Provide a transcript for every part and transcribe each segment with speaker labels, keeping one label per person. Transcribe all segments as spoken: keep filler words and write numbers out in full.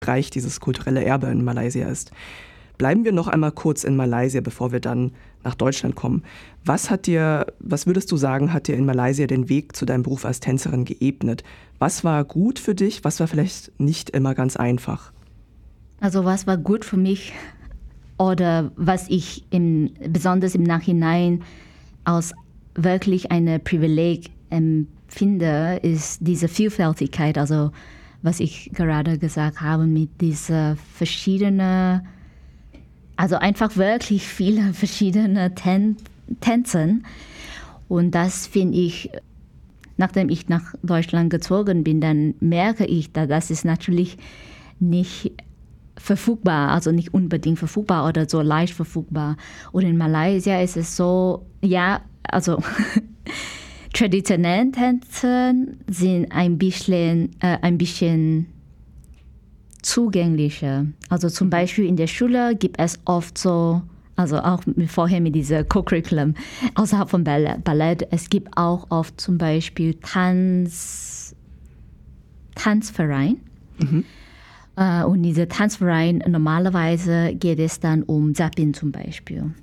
Speaker 1: reich dieses kulturelle Erbe in Malaysia ist. Bleiben wir noch einmal kurz in Malaysia, bevor wir dann nach Deutschland kommen. Was hat dir, was würdest du sagen, hat dir in Malaysia den Weg zu deinem Beruf als Tänzerin geebnet? Was war gut für dich? Was war vielleicht nicht immer ganz einfach?
Speaker 2: Also was war gut für mich oder was ich im, besonders im Nachhinein als wirklich ein Privileg empfinde, ist diese Vielfältigkeit, also was ich gerade gesagt habe mit dieser verschiedenen, also einfach wirklich viele verschiedene Tän- Tänzen. Und das finde ich, nachdem ich nach Deutschland gezogen bin, dann merke ich, dass das ist natürlich nicht verfügbar, also nicht unbedingt verfügbar oder so leicht verfügbar. Und in Malaysia ist es so, ja, also traditionelle Tänze sind ein bisschen, äh, ein bisschen zugänglicher. Also zum Beispiel in der Schule gibt es oft so, also auch vorher mit dieser Co-Curriculum, außerhalb von Ballett, Ballett, es gibt auch oft zum Beispiel Tanz, Tanzverein. Mhm. Uh, und dieser Tanzverein, normalerweise geht es dann um Zapping zum Beispiel.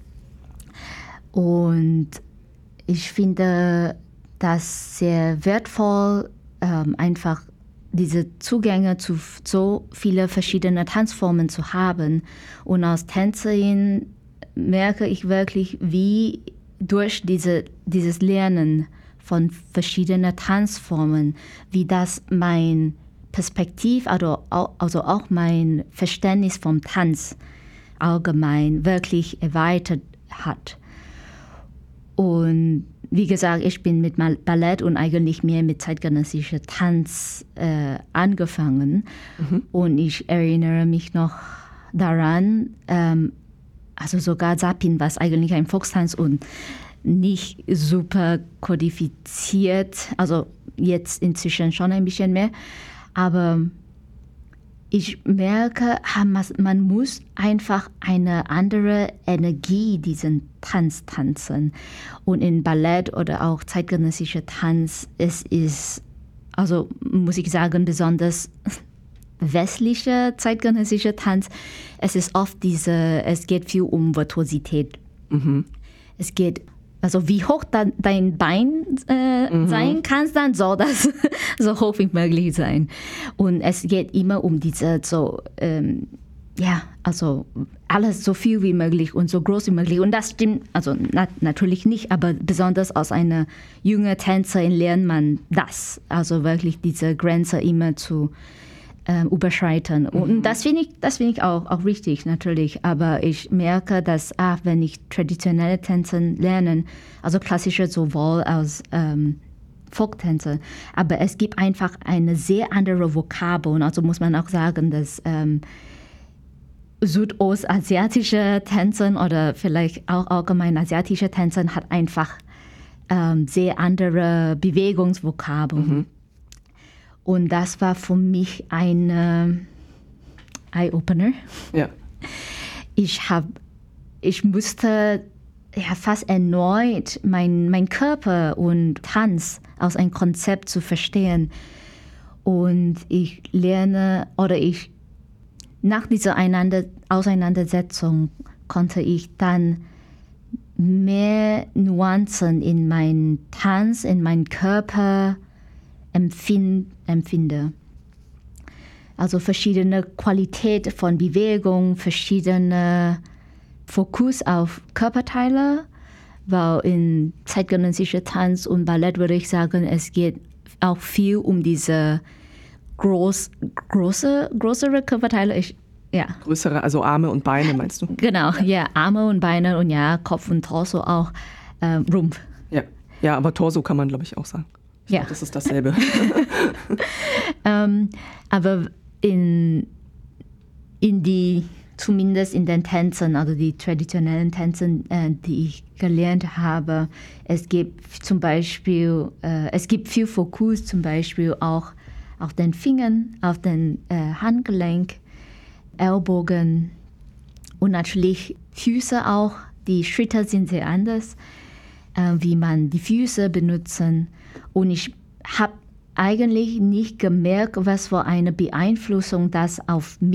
Speaker 2: Und ich finde das sehr wertvoll, ähm, einfach diese Zugänge zu so vielen verschiedenen Tanzformen zu haben. Und als Tänzerin merke ich wirklich, wie durch diese, dieses Lernen von verschiedenen Tanzformen, wie das mein Perspektiv, also auch, also auch mein Verständnis vom Tanz allgemein wirklich erweitert hat. Und wie gesagt, ich bin mit Ballett und eigentlich mehr mit zeitgenössischer Tanz äh, angefangen. Mhm. Und ich erinnere mich noch daran, ähm, also sogar Zapping, was eigentlich ein Volkstanz und nicht super kodifiziert, also jetzt inzwischen schon ein bisschen mehr. Aber ich merke, man muss einfach eine andere Energie diesen Tanz tanzen. Und in Ballett oder auch zeitgenössischer Tanz, es ist, also muss ich sagen, besonders westlicher zeitgenössischer Tanz, es ist oft diese, es geht viel um Virtuosität. Mhm. Es geht Also wie hoch da, dein Bein äh, mhm. sein kann, dann soll das so hoch wie möglich sein. Und es geht immer um diese so, ähm, ja, also alles so viel wie möglich und so groß wie möglich. Und das stimmt, also na, natürlich nicht, aber besonders als eine junge Tänzerin lernt man das. Also wirklich diese Grenze immer zu ähm, überschreiten. Mhm. Und das finde ich, das finde ich auch, auch wichtig, natürlich. Aber ich merke, dass, ah, wenn ich traditionelle Tänze lerne, also klassische sowohl als ähm, Folktänze, aber es gibt einfach eine sehr andere Vokabel. Also muss man auch sagen, dass ähm, südostasiatische Tänze oder vielleicht auch allgemein asiatische Tänze hat einfach ähm, sehr andere Bewegungsvokabeln. Mhm. Und das war für mich ein äh, Eye-Opener. Ja. Ich, hab, ich musste ja, fast erneut mein, mein Körper und Tanz aus einem Konzept zu verstehen. Und ich lerne, oder ich, nach dieser Einander, Auseinandersetzung konnte ich dann mehr Nuancen in meinen Tanz, in meinen Körper empfind, empfinde. Also verschiedene Qualität von Bewegung, verschiedene Fokus auf Körperteile, weil in zeitgenössischer Tanz und Ballett würde ich sagen, es geht auch viel um diese groß, große, größere Körperteile. Ich, ja.
Speaker 1: Größere, also Arme und Beine meinst du?
Speaker 2: Genau, ja, Arme und Beine und ja, Kopf und Torso auch, ähm, Rumpf.
Speaker 1: Ja. ja, aber Torso kann man, glaube ich, auch sagen. Ich ja. glaube, das ist dasselbe.
Speaker 2: ähm, aber in, in die, zumindest in den Tänzen, also die traditionellen Tänzen, äh, die ich gelernt habe, es gibt zum Beispiel, äh, es gibt viel Fokus zum Beispiel auch auf den Fingern, auf den äh, Handgelenk, Ellbogen und natürlich Füße auch. Die Schritte sind sehr anders, äh, wie man die Füße benutzen. Und ich habe eigentlich nicht gemerkt, was für eine Beeinflussung das auf mich